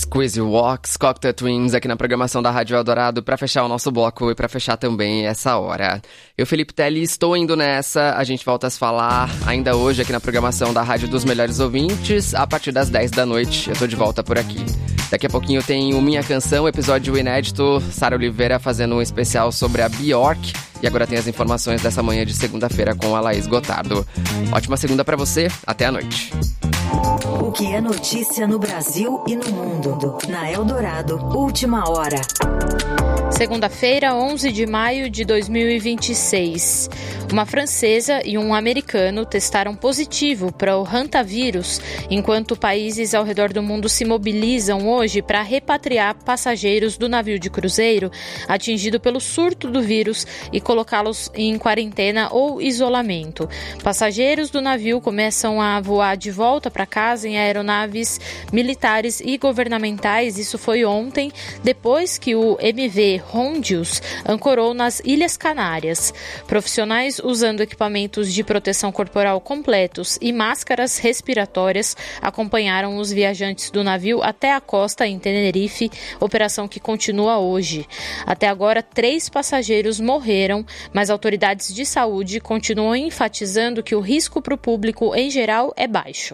Squeezy Walks, Cocteau Twins aqui na programação da Rádio Eldorado para fechar o nosso bloco e para fechar também essa hora. Eu, Felipe Telli, estou indo nessa. A gente volta a se falar ainda hoje aqui na programação da Rádio dos Melhores Ouvintes a partir das 10 da noite. Eu tô de volta por aqui. Daqui a pouquinho tem o Minha Canção, episódio inédito. Sara Oliveira fazendo um especial sobre a Bjork. E agora tem as informações dessa manhã de segunda-feira com a Laís Gotardo. Ótima segunda pra você, até a noite. O que é notícia no Brasil e no mundo. Na Eldorado, Última Hora. Segunda-feira, 11 de maio de 2026. Uma francesa e um americano testaram positivo para o hantavírus, enquanto países ao redor do mundo se mobilizam hoje para repatriar passageiros do navio de cruzeiro atingido pelo surto do vírus e colocá-los em quarentena ou isolamento. Passageiros do navio começam a voar de volta para casa em aeronaves militares e governamentais. Isso foi ontem, depois que o MV Hondius ancorou nas Ilhas Canárias. Profissionais usando equipamentos de proteção corporal completos e máscaras respiratórias acompanharam os viajantes do navio até a costa em Tenerife, operação que continua hoje. Até agora, 3 passageiros morreram, mas autoridades de saúde continuam enfatizando que o risco para o público em geral é baixo.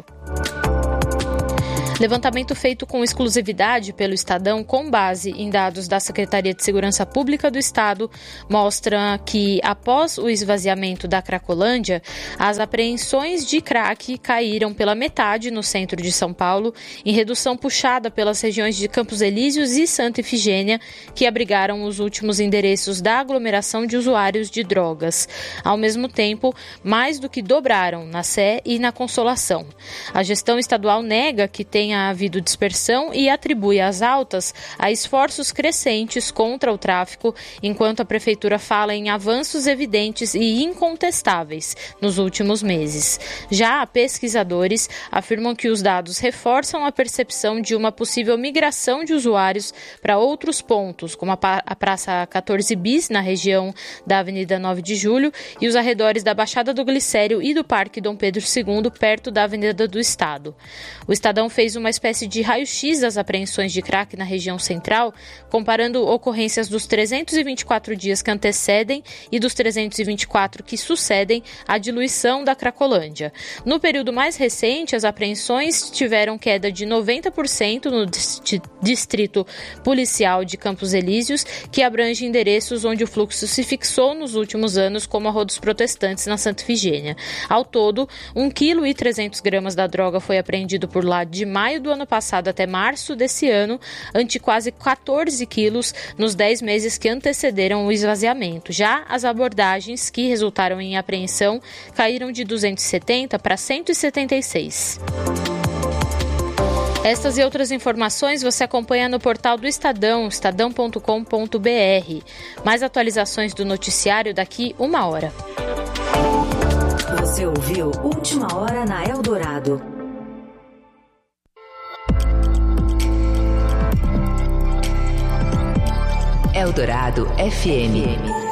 Levantamento feito com exclusividade pelo Estadão, com base em dados da Secretaria de Segurança Pública do Estado, mostra que, após o esvaziamento da Cracolândia, as apreensões de crack caíram pela metade no centro de São Paulo, em redução puxada pelas regiões de Campos Elíseos e Santa Efigênia, que abrigaram os últimos endereços da aglomeração de usuários de drogas. Ao mesmo tempo, mais do que dobraram na Sé e na Consolação. A gestão estadual nega que tenha havido dispersão e atribui as altas a esforços crescentes contra o tráfico, enquanto a prefeitura fala em avanços evidentes e incontestáveis nos últimos meses. Já pesquisadores afirmam que os dados reforçam a percepção de uma possível migração de usuários para outros pontos, como a Praça 14 Bis, na região da Avenida 9 de Julho, e os arredores da Baixada do Glicério e do Parque Dom Pedro II, perto da Avenida do Estado. O Estadão fez uma espécie de raio-x das apreensões de crack na região central, comparando ocorrências dos 324 dias que antecedem e dos 324 que sucedem à diluição da Cracolândia. No período mais recente, as apreensões tiveram queda de 90% no distrito policial de Campos Elíseos, que abrange endereços onde o fluxo se fixou nos últimos anos, como a Rua dos Protestantes, na Santa Efigênia. Ao todo, 1,3 kg da droga foi apreendido por lá de maio do ano passado até março desse ano, ante quase 14 quilos nos 10 meses que antecederam o esvaziamento. Já as abordagens que resultaram em apreensão caíram de 270 para 176. Estas e outras informações você acompanha no portal do Estadão, estadão.com.br. Mais atualizações do noticiário daqui 1 hora. Você ouviu Última Hora na Eldorado. Eldorado FM.